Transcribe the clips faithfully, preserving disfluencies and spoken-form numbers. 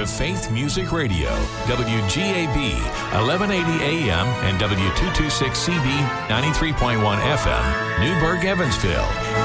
to Faith Music Radio, W G A B, eleven eighty A M and W two twenty-six C B, ninety-three point one F M, Newburgh, Evansville.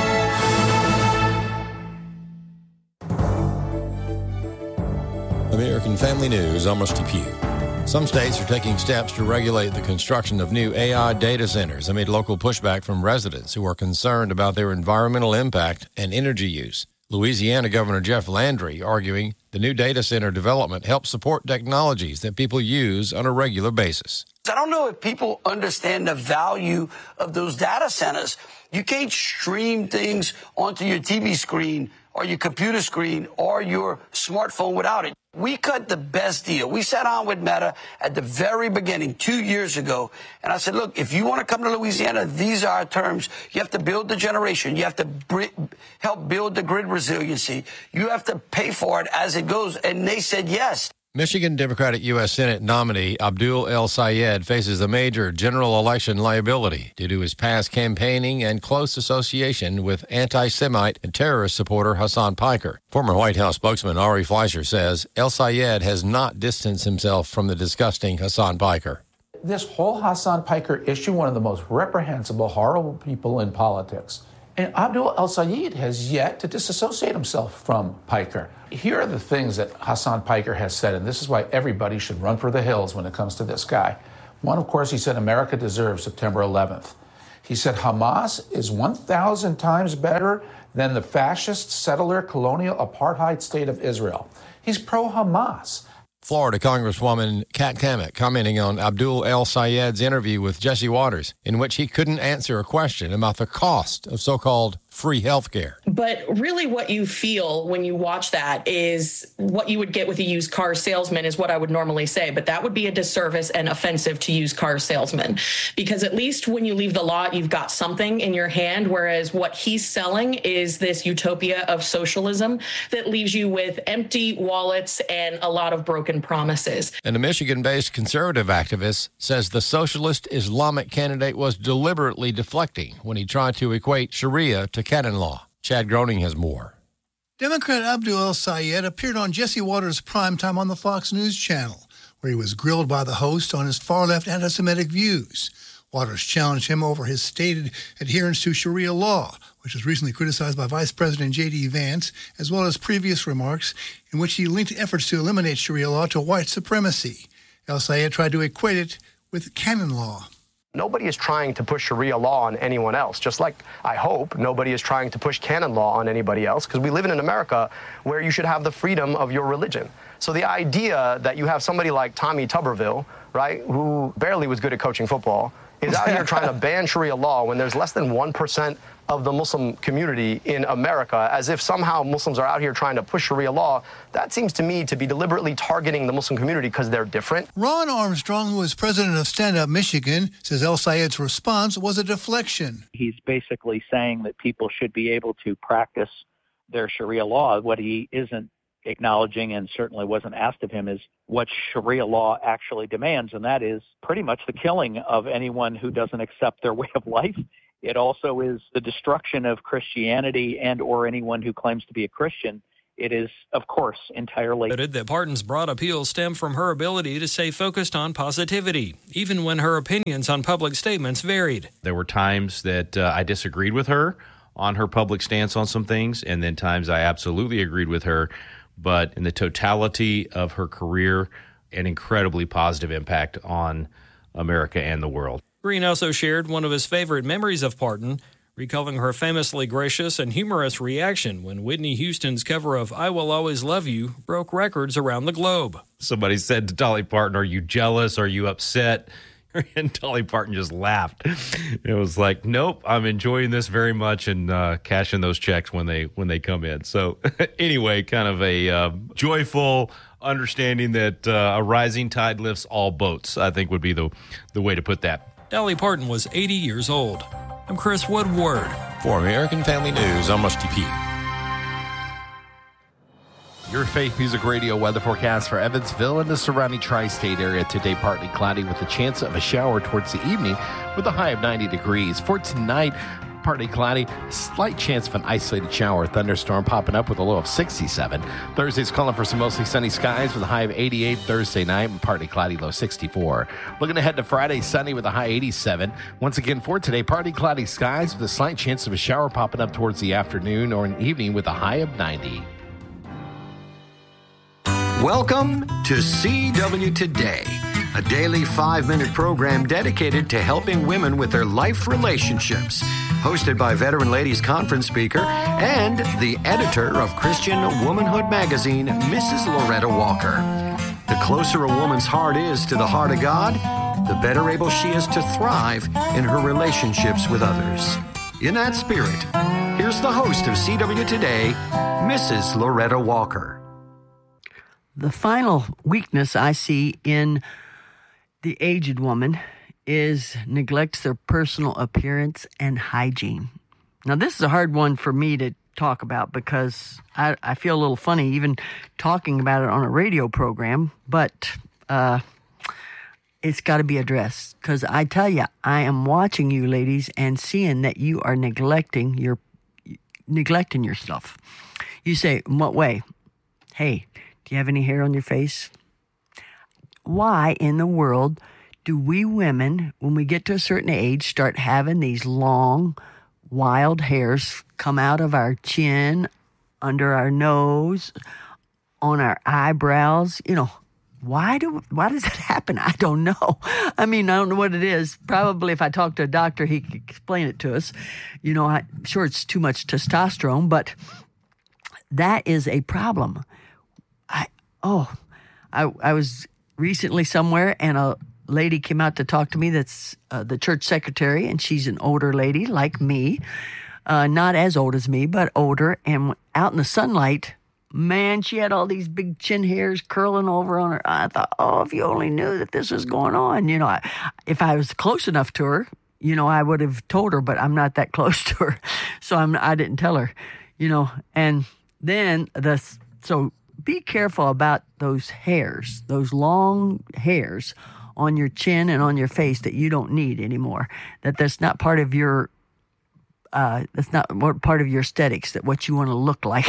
American Family News, I'm Rusty Pugh. Some states are taking steps to regulate the construction of new A I data centers amid local pushback from residents who are concerned about their environmental impact and energy use. Louisiana Governor Jeff Landry arguing the new data center development helps support technologies that people use on a regular basis. I don't know if people understand the value of those data centers. You can't stream things onto your T V screen or your computer screen or your smartphone without it. We cut the best deal. We sat down with Meta at the very beginning, two years ago, and I said, look, if you want to come to Louisiana, these are our terms. You have to build the generation. You have to br- help build the grid resiliency. You have to pay for it as it goes. And they said yes. Michigan Democratic U S Senate nominee Abdul El-Sayed faces a major general election liability due to his past campaigning and close association with anti-Semite and terrorist supporter Hassan Piker. Former White House spokesman Ari Fleischer says El-Sayed has not distanced himself from the disgusting Hassan Piker. This whole Hassan Piker issue, one of the most reprehensible, horrible people in politics. And Abdul El-Sayed has yet to disassociate himself from Piker. Here are the things that Hassan Piker has said, and this is why everybody should run for the hills when it comes to this guy. One, of course, he said America deserves September eleventh. He said Hamas is one thousand times better than the fascist, settler, colonial, apartheid state of Israel. He's pro-Hamas. Florida Congresswoman Kat Kamek commenting on Abdul El-Sayed's interview with Jesse Waters, in which he couldn't answer a question about the cost of so-called free health care. But really what you feel when you watch that is what you would get with a used car salesman is what I would normally say. But that would be a disservice and offensive to used car salesmen, because at least when you leave the lot, you've got something in your hand, whereas what he's selling is this utopia of socialism that leaves you with empty wallets and a lot of broken promises. And a Michigan-based conservative activist says the socialist Islamic candidate was deliberately deflecting when he tried to equate Sharia to canon law. Chad Groening has more. Democrat Abdul El-Sayed appeared on Jesse Waters' Primetime on the Fox News Channel, where he was grilled by the host on his far-left anti-Semitic views. Waters challenged him over his stated adherence to Sharia law, which was recently criticized by Vice President J D. Vance, as well as previous remarks in which he linked efforts to eliminate Sharia law to white supremacy. El-Sayed tried to equate it with canon law. Nobody is trying to push Sharia law on anyone else, just like I hope nobody is trying to push canon law on anybody else, because we live in an America where you should have the freedom of your religion. So the idea that you have somebody like Tommy Tuberville, right, who barely was good at coaching football, is out here trying to ban Sharia law when there's less than one percent of the Muslim community in America, as if somehow Muslims are out here trying to push Sharia law, that seems to me to be deliberately targeting the Muslim community because they're different. Ron Armstrong, who is president of Stand Up Michigan, says El-Sayed's response was a deflection. He's basically saying that people should be able to practice their Sharia law. What he isn't acknowledging, and certainly wasn't asked of him, is what Sharia law actually demands, and that is pretty much the killing of anyone who doesn't accept their way of life. It also is the destruction of Christianity and or anyone who claims to be a Christian. It is, of course, entirely... Noted that Parton's broad appeal stemmed from her ability to stay focused on positivity, even when her opinions on public statements varied. There were times that uh, I disagreed with her on her public stance on some things, and then times I absolutely agreed with her. But in the totality of her career, an incredibly positive impact on America and the world. Green also shared one of his favorite memories of Parton, recalling her famously gracious and humorous reaction when Whitney Houston's cover of I Will Always Love You broke records around the globe. Somebody said to Dolly Parton, "Are you jealous? Are you upset?" And Dolly Parton just laughed. It was like, nope, I'm enjoying this very much and uh, cashing those checks when they when they come in. So anyway, kind of a uh, joyful understanding that uh, a rising tide lifts all boats, I think would be the, the way to put that. Dolly Parton was eighty years old. I'm Chris Woodward. For American Family News, I'm Rusty Pugh. Your Faith Music Radio weather forecast for Evansville and the surrounding tri-state area. Today, partly cloudy with a chance of a shower towards the evening with a high of ninety degrees. For tonight, partly cloudy, slight chance of an isolated shower or thunderstorm popping up with a low of sixty-seven. Thursday's calling for some mostly sunny skies with a high of eighty-eight Thursday night and partly cloudy, low sixty-four. Looking ahead to Friday, sunny with a high eighty-seven. Once again for today, partly cloudy skies with a slight chance of a shower popping up towards the afternoon or an evening with a high of ninety. Welcome to C W Today, a daily five-minute program dedicated to helping women with their life relationships. Hosted by veteran ladies conference speaker and the editor of Christian Womanhood magazine, Missus Loretta Walker. The closer a woman's heart is to the heart of God, the better able she is to thrive in her relationships with others. In that spirit, here's the host of C W Today, Missus Loretta Walker. The final weakness I see in the aged woman is neglects their personal appearance and hygiene. Now, this is a hard one for me to talk about because I, I feel a little funny even talking about it on a radio program, but uh, it's got to be addressed because I tell you, I am watching you ladies and seeing that you are neglecting your neglecting yourself. You say, in what way? Hey, do you have any hair on your face? Why in the world do we women, when we get to a certain age, start having these long, wild hairs come out of our chin, under our nose, on our eyebrows? You know, why do why does that happen? I don't know. I mean, I don't know what it is. Probably if I talk to a doctor, he could explain it to us. You know, I'm sure it's too much testosterone, but that is a problem. I oh, I I was recently somewhere and a lady came out to talk to me that's uh, the church secretary, and she's an older lady like me, uh, not as old as me, but older, and out in the sunlight, man, she had all these big chin hairs curling over on her. I thought, oh, if you only knew that this was going on. You know, I, if I was close enough to her, you know, I would have told her, but I'm not that close to her, so I'm, I didn't tell her, you know, and then the, so be careful about those hairs, those long hairs on your chin and on your face that you don't need anymore. That that's not part of your, uh, that's not part of your aesthetics, that what you want to look like.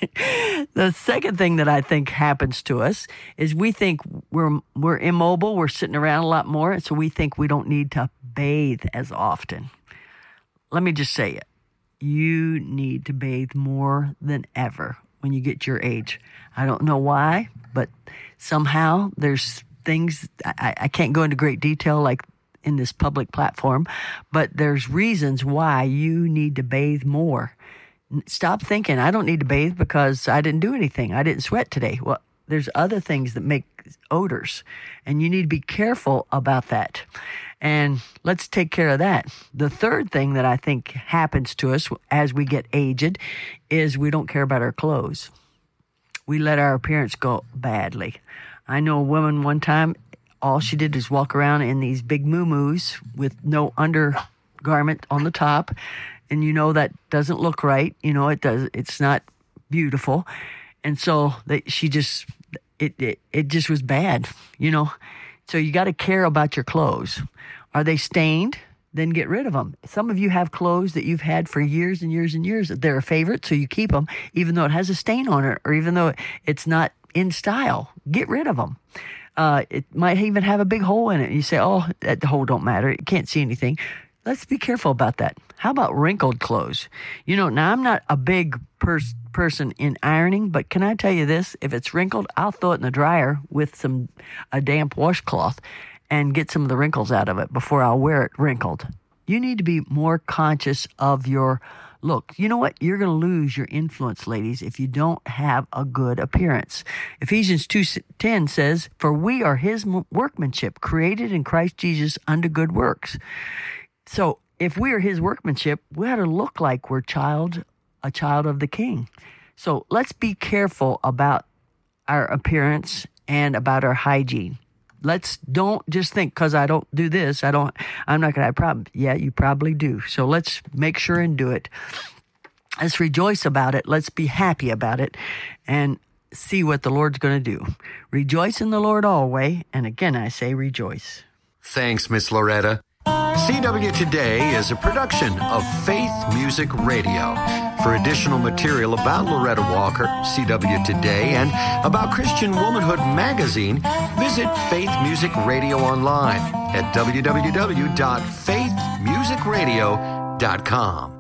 The second thing that I think happens to us is we think we're we're immobile, we're sitting around a lot more, so we think we don't need to bathe as often. Let me just say it. You need to bathe more than ever when you get your age. I don't know why, but somehow there's things, I, I can't go into great detail like in this public platform, but there's reasons why you need to bathe more. Stop thinking, I don't need to bathe because I didn't do anything. I didn't sweat today. Well, there's other things that make odors, and you need to be careful about that. And let's take care of that. The third thing that I think happens to us as we get aged is we don't care about our clothes. We let our appearance go badly. I know a woman one time, all she did was walk around in these big moo-moos with no undergarment on the top. And you know that doesn't look right. You know, it does. It's not beautiful. And so that she just, it, it, it just was bad, you know. So you got to care about your clothes. Are they stained? Then get rid of them. Some of you have clothes that you've had for years and years and years. They're a favorite, so you keep them, even though it has a stain on it, or even though it's not in style. Get rid of them. Uh, it might even have a big hole in it. You say, oh, that hole don't matter. You can't see anything. Let's be careful about that. How about wrinkled clothes? You know, now I'm not a big pers- person in ironing, but can I tell you this? If it's wrinkled, I'll throw it in the dryer with some a damp washcloth and get some of the wrinkles out of it before I'll wear it wrinkled. You need to be more conscious of your look. You know what? You're going to lose your influence, ladies, if you don't have a good appearance. Ephesians two ten says, "For we are his workmanship, created in Christ Jesus unto good works." So if we are his workmanship, we ought to look like we're child, a child of the King. So let's be careful about our appearance and about our hygiene. Let's don't just think because I don't do this, I don't, I'm not going to have problems. Yeah, you probably do. So let's make sure and do it. Let's rejoice about it. Let's be happy about it and see what the Lord's going to do. Rejoice in the Lord always. And again, I say rejoice. Thanks, Miss Loretta. C W Today is a production of Faith Music Radio. For additional material about Loretta Walker, C W Today, and about Christian Womanhood Magazine, visit Faith Music Radio online at w w w dot faith music radio dot com.